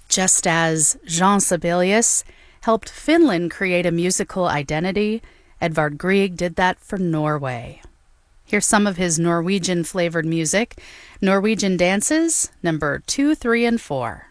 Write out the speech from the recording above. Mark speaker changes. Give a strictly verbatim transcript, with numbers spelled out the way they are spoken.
Speaker 1: Just as Jean Sibelius helped Finland create a musical identity, Edvard Grieg did that for Norway. Here's some of his Norwegian-flavored music. Norwegian Dances, number two, three, and four.